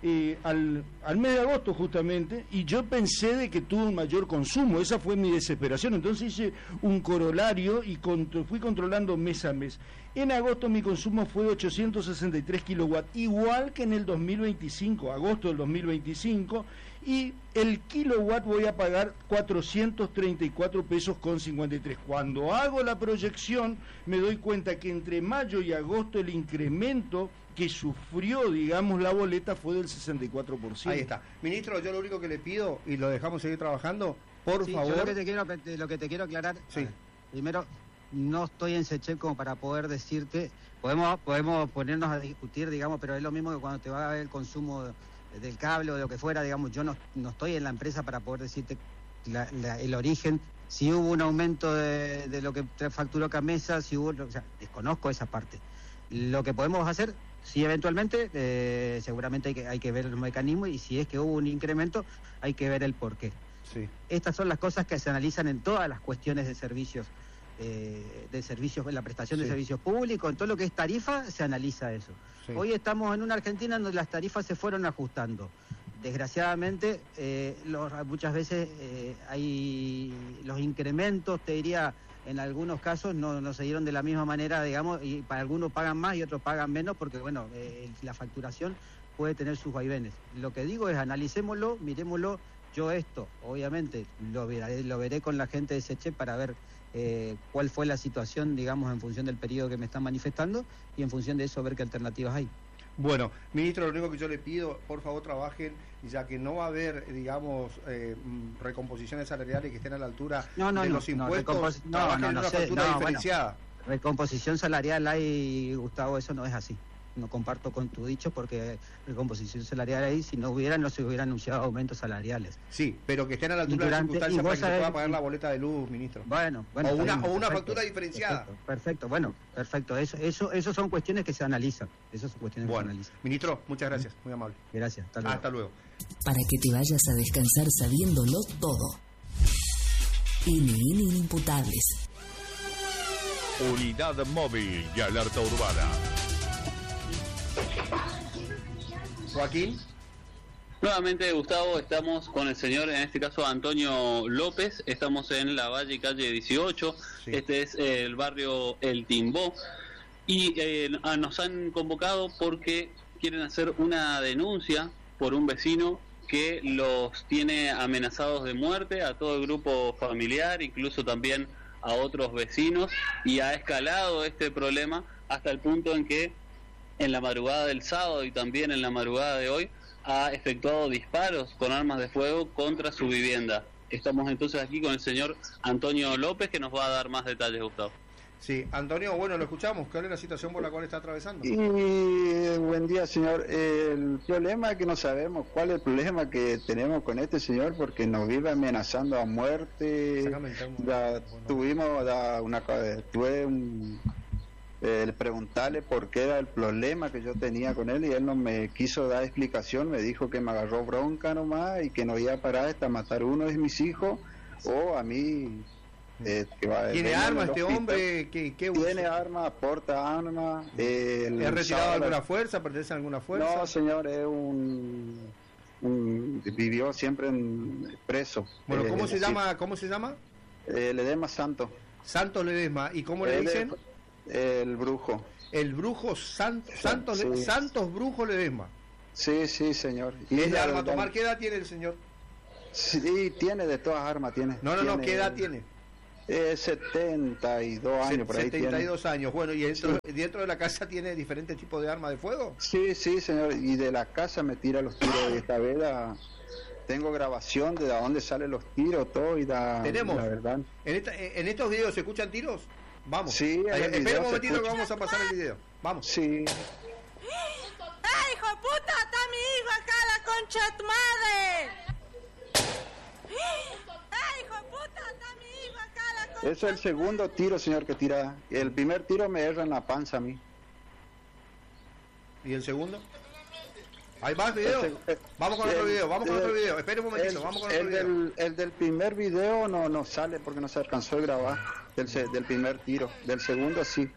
al mes de agosto justamente, y yo pensé de que tuve un mayor consumo, esa fue mi desesperación, entonces hice un corolario y fui controlando mes a mes. En agosto mi consumo fue de 863 kilowatts, igual que en el 2025, agosto del 2025, y el kilowatt voy a pagar 434 pesos con 53. Cuando hago la proyección me doy cuenta que entre mayo y agosto el incremento que sufrió, digamos, la boleta fue del 64%. Ahí está. Ministro, yo lo único que le pido, y lo dejamos seguir trabajando, por favor... Yo lo que te quiero aclarar, primero, no estoy en SECHEP como para poder decirte, podemos ponernos a discutir, digamos, pero es lo mismo que cuando te va a ver el consumo del cable o de lo que fuera, digamos, yo no estoy en la empresa para poder decirte el origen, si hubo un aumento de lo que facturó Camesa, si hubo, o sea, desconozco esa parte. Lo que podemos hacer, si eventualmente, seguramente hay que ver los mecanismos, y si es que hubo un incremento, hay que ver el porqué. Sí. Estas son las cosas que se analizan en todas las cuestiones de servicios, en la prestación de servicios públicos, en todo lo que es tarifa, se analiza eso. Sí. Hoy estamos en una Argentina donde las tarifas se fueron ajustando. Desgraciadamente, muchas veces hay los incrementos, te diría, en algunos casos no se dieron de la misma manera, digamos, y para algunos pagan más y otros pagan menos, porque bueno, la facturación puede tener sus vaivenes. Lo que digo es, analicémoslo, miremoslo. Yo esto, obviamente, lo veré con la gente de SECHEP para ver cuál fue la situación, digamos, en función del periodo que me están manifestando, y en función de eso ver qué alternativas hay. Bueno, ministro, lo único que yo le pido, por favor trabajen, ya que no va a haber, digamos, recomposiciones salariales que estén a la altura de los impuestos, trabajen en una factura diferenciada. Bueno, recomposición salarial hay, Gustavo, eso no es así. No comparto con tu dicho, porque recomposición salarial ahí, si no se hubieran anunciado aumentos salariales. Sí, pero que estén a la altura de las circunstancias para que se pueda pagar la boleta de luz, ministro. Bueno, o una factura diferenciada. Perfecto. Eso son cuestiones que se analizan. Ministro, muchas gracias, muy amable. Gracias, hasta luego. Para que te vayas a descansar sabiéndolo todo. Inimputables. Unidad móvil y alerta urbana. Joaquín. Nuevamente, Gustavo, estamos con el señor, en este caso Antonio López, estamos en la Valle calle 18, sí. Este es el barrio El Timbó, y nos han convocado porque quieren hacer una denuncia por un vecino que los tiene amenazados de muerte a todo el grupo familiar, incluso también a otros vecinos, y ha escalado este problema hasta el punto en que en la madrugada del sábado y también en la madrugada de hoy ha efectuado disparos con armas de fuego contra su vivienda. Estamos entonces aquí con el señor Antonio López, que nos va a dar más detalles, Gustavo. Sí, Antonio, bueno, lo escuchamos. ¿Cuál es la situación por la cual está atravesando? Buen día, señor. El problema es que no sabemos cuál es el problema que tenemos con este señor, porque nos vive amenazando a muerte. El preguntarle por qué era el problema que yo tenía con él, y él no me quiso dar explicación, me dijo que me agarró bronca nomás y que no iba a parar hasta matar a uno de mis hijos o a mí. ¿Tiene armas este hombre? ¿Qué tiene armas, porta armas. ¿Es retirado de alguna fuerza? ¿Pertenece a alguna fuerza? No, señor, es un vivió siempre preso. Bueno, ¿cómo se llama? Ledesma Santos. Santos Ledesma. ¿Y cómo le dicen? El Brujo. El Brujo Santos Brujo Ledesma. Sí, señor. ¿Y es de arma tomar? ¿Qué edad tiene el señor? Sí, tiene de todas armas, tiene. No, ¿qué edad tiene? 72 años, por ahí 72 años, bueno, ¿y dentro de la casa tiene diferentes tipos de armas de fuego? Sí, señor, y de la casa me tira los tiros, de esta vez tengo grabación de dónde salen los tiros, todo, y tenemos, la verdad. ¿En estos videos se escuchan tiros? Vamos. Sí, espera un momentito que vamos a pasar el video. Vamos. Sí. ¡Ay, hijo de puta! ¡Está mi hijo acá, la concha de tu madre! ¡Ay, hijo de puta! ¡Está mi hijo acá, la concha! Eso es el segundo tiro, señor, que tira. El primer tiro me erra en la panza a mí. ¿Y el segundo? ¿Hay más videos? Vamos con otro video, espere un momentito, vamos con otro video. El del primer video no sale porque no se alcanzó a grabar, del primer tiro. Del segundo sí.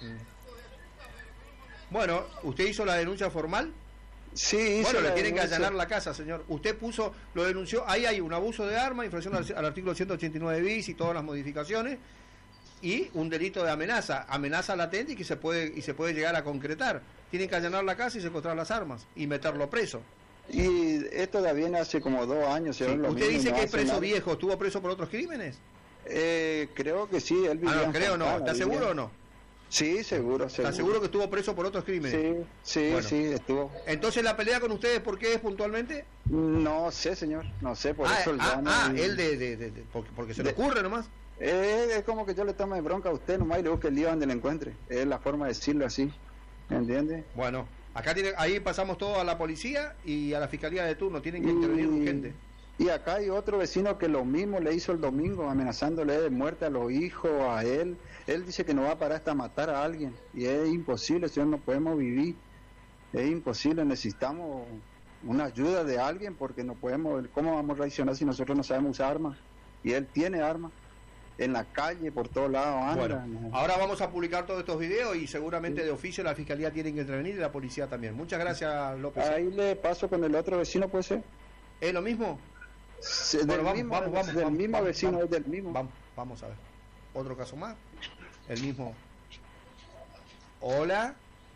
Bueno, ¿usted hizo la denuncia formal? Sí. Bueno, le tienen que allanar la casa, señor. Usted lo denunció, ahí hay un abuso de arma, infracción al artículo 189 bis y todas las modificaciones, y un delito de amenaza latente y que se puede llegar a concretar. Tienen que allanar la casa y secuestrar las armas y meterlo preso. Y esto todavía viene hace como 2 años. Sí. ¿Usted dice que es preso viejo? ¿Estuvo preso por otros crímenes? Creo que sí. Él no. ¿Está seguro o no? Sí, seguro. ¿Está seguro que estuvo preso por otros crímenes? Sí, estuvo. Entonces, ¿la pelea con ustedes por qué es puntualmente? No sé, señor. No sé, por eso él porque se le ocurre nomás. Es como que yo le tome bronca a usted nomás y le busque el lío donde le encuentre. Es la forma de decirlo así. ¿Me entiende? Bueno, ahí pasamos todo a la policía y a la fiscalía de turno. Tienen que intervenir urgente. Y acá hay otro vecino que lo mismo le hizo el domingo, amenazándole de muerte a los hijos, a él. Él dice que no va a parar hasta matar a alguien. Y es imposible, señor, no podemos vivir. Es imposible, necesitamos una ayuda de alguien porque no podemos. ¿Cómo vamos a reaccionar si nosotros no sabemos usar armas? Y él tiene armas. En la calle, por todos lados anda. Bueno, ahora vamos a publicar todos estos videos y seguramente de oficio la fiscalía tiene que intervenir y la policía también. Muchas gracias, López. Ahí le paso con el otro vecino, ¿puede ser? ¿Es lo mismo? Bueno, vamos, del mismo vecino. Vamos a ver. Otro caso más. El mismo. Hola,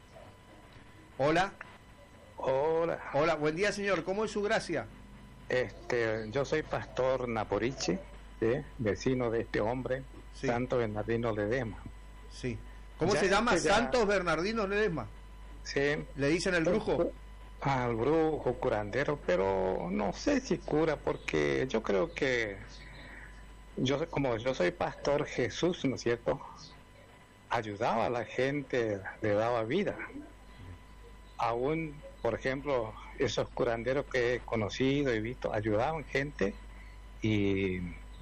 buen día, señor. ¿Cómo es su gracia? Yo soy pastor Naporiche. ¿Sí? Vecino de este hombre, sí. Santos Bernardino Ledesma. Sí. ¿Cómo se llama? Santos Bernardino Ledesma. Sí. ¿Le dicen el brujo? Al brujo, curandero, pero no sé si cura, porque yo creo que como yo soy pastor Jesús, ¿no es cierto? Ayudaba a la gente, le daba vida. Aún, por ejemplo, esos curanderos que he conocido y visto, ayudaban gente y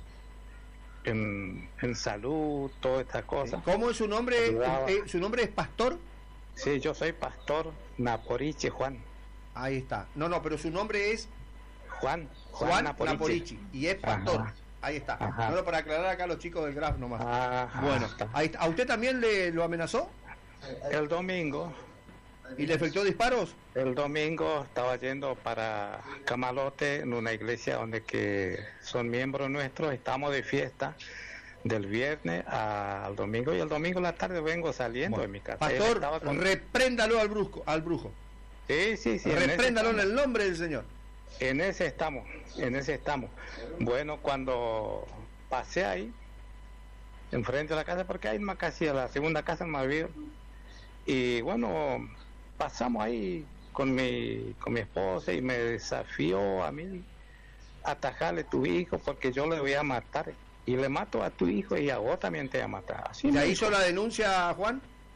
en salud, todas estas cosas. ¿Cómo es su nombre? ¿Su nombre es pastor? Sí, yo soy pastor Naporiche Juan. Ahí está. No, pero su nombre es Juan Naporiche. Y es pastor. Ajá. Ahí está. No, para aclarar acá a los chicos del Graf nomás. Ajá. Bueno, ahí está. ¿A usted también lo amenazó? El domingo. ¿Y le efectuó disparos? El domingo estaba yendo para Camalote, en una iglesia donde que son miembros nuestros. Estamos de fiesta del viernes al domingo, y el domingo en la tarde vengo saliendo de mi casa. Pastor, repréndalo al brujo. Sí. Repréndalo en el nombre del Señor. En ese estamos. Bueno, cuando pasé ahí, enfrente de la casa, porque hay más casi a la segunda casa en Malvido, y bueno, pasamos ahí con mi esposa y me desafió a mí atajarle tu hijo porque yo le voy a matar, y le mato a tu hijo y a vos también te voy a matar. Así ¿Ya hizo la denuncia, Juan?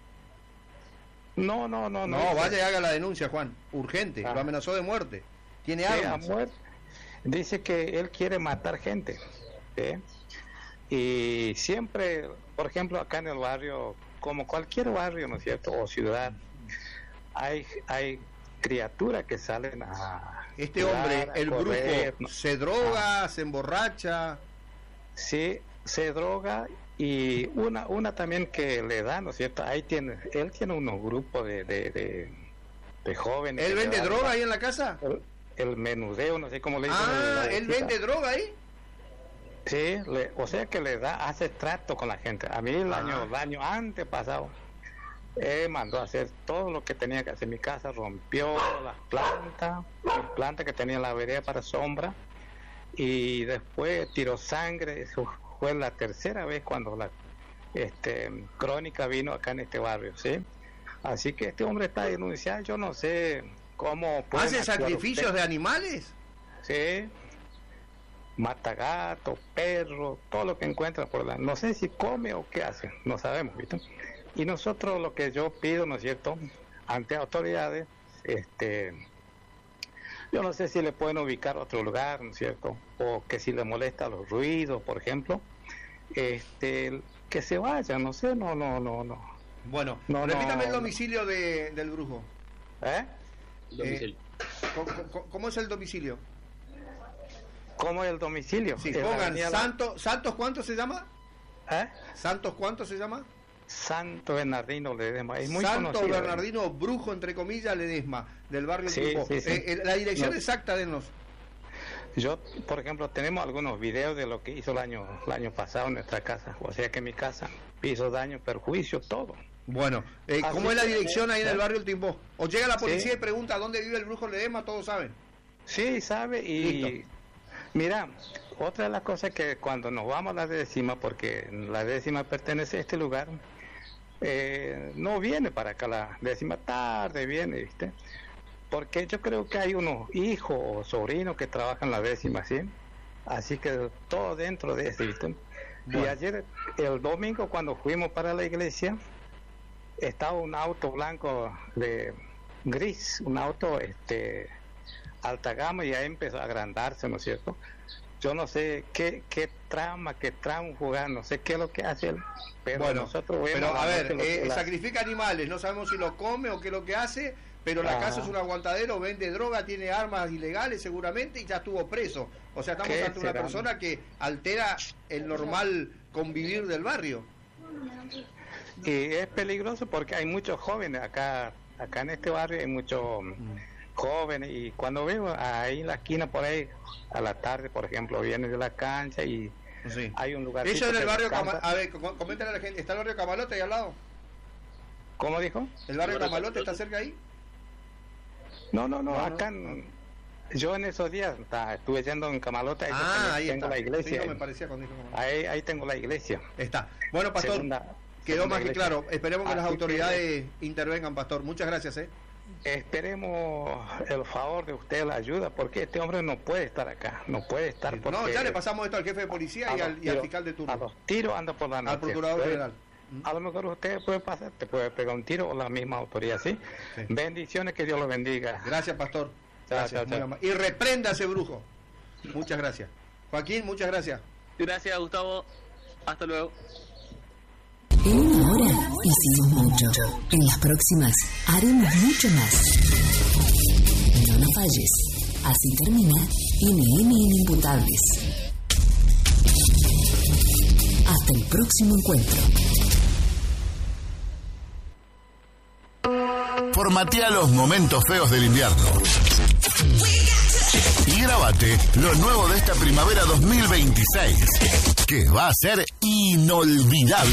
No, vaya y haga la denuncia, Juan, urgente. Lo amenazó de muerte. Tiene armas. Dice que él quiere matar gente, ¿sí? Y siempre, por ejemplo, acá en el barrio, como cualquier barrio, ¿no es cierto?, o ciudad, hay criaturas que salen a... Este hombre, el brujo, ¿se droga, se emborracha? Sí, se droga, y una también que le da, ¿no es cierto? Él tiene unos grupos de jóvenes. ¿Él vende droga ahí en la casa? el menudeo, no sé cómo le dicen. ¿Él vende droga ahí? Sí, o sea que hace trato con la gente. A mí el año antepasado mandó a hacer todo lo que tenía que hacer en mi casa, rompió las plantas que tenía en la vereda para sombra, y después tiró sangre. Eso fue la tercera vez cuando la Crónica vino acá en este barrio, ¿sí? Así que este hombre está denunciado. Yo no sé cómo ¿hace sacrificios de animales? Sí, mata gatos, perros, todo lo que encuentra por la... No sé si come o qué hace, no sabemos, ¿viste? Y nosotros lo que yo pido, ¿no es cierto?, ante autoridades, yo no sé si le pueden ubicar a otro lugar, ¿no es cierto?, o que si le molesta los ruidos, por ejemplo, que se vaya, no sé, no. Bueno, repítame el domicilio del brujo. Domicilio. ¿Cómo es el domicilio? ¿Cómo es el domicilio? Sí, pongan ¿Santos cuánto se llama? ¿Santos cuánto se llama? Santo Bernardino Ledesma, es muy Santo conocido. Bernardino Brujo, entre comillas, Ledesma, del barrio Triunfo. Sí. La dirección exacta, denos. Yo, por ejemplo, tenemos algunos videos de lo que hizo el año pasado en nuestra casa, o sea que mi casa hizo daño, perjuicio, todo. Bueno, ¿cómo es la dirección ahí en el barrio El Timbó? O llega la policía y pregunta dónde vive el Brujo Ledesma, todos saben. Sí, sabe, y listo. Mira, otra de las cosas que cuando nos vamos a la décima, porque la décima pertenece a este lugar, no viene para acá la décima, tarde viene, ¿viste? Porque yo creo que hay unos hijos o sobrinos que trabajan la décima, ¿sí? Así que todo dentro de ese, ¿viste? Bueno. Y ayer, el domingo, cuando fuimos para la iglesia, estaba un auto blanco de gris, un auto alta gama, y ahí empezó a agrandarse, ¿no es cierto? Yo no sé qué trama jugar, no sé qué es lo que hace él, pero bueno, nosotros vemos... Pero a ver, sacrifica animales, no sabemos si lo come o qué es lo que hace, pero la casa es un aguantadero, vende droga, tiene armas ilegales seguramente, y ya estuvo preso. O sea, estamos ante una persona que altera el normal convivir del barrio. Y es peligroso porque hay muchos jóvenes acá en este barrio, hay muchos jóvenes, y cuando veo ahí en la esquina por ahí a la tarde, por ejemplo, vienen de la cancha y hay un lugar. Eso en el barrio a ver, coméntale a la gente, ¿está el barrio Camalote ahí al lado? ¿Cómo dijo? ¿El barrio Camalote está cerca ahí? No, acá yo en esos días estuve yendo en Camalote, ahí tengo la iglesia. Sí, no me parecía cuando dijo ahí tengo la iglesia. Está. Bueno, pastor, quedó más que claro. Esperemos que las autoridades intervengan, pastor. Muchas gracias, Esperemos el favor de usted, la ayuda, porque este hombre no puede estar acá, no puede estar porque... No, ya le pasamos esto al jefe de policía y al fiscal de turno. A los tiros anda por la noche. Al procurador general. A lo mejor usted puede pasar, te puede pegar un tiro, o la misma autoridad, ¿sí? Bendiciones, que Dios lo bendiga. Gracias, pastor. Gracias. Y reprenda a ese brujo. Muchas gracias. Joaquín, muchas gracias. Gracias, Gustavo. Hasta luego. En una hora hicimos mucho. En las próximas haremos mucho más. No nos falles. Así termina NN Inimputables. Hasta el próximo encuentro. Formatea los momentos feos del invierno. Y grábate lo nuevo de esta primavera 2026, que va a ser inolvidable.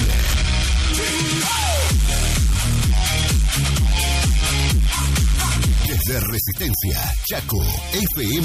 Desde Resistencia, Chaco, FM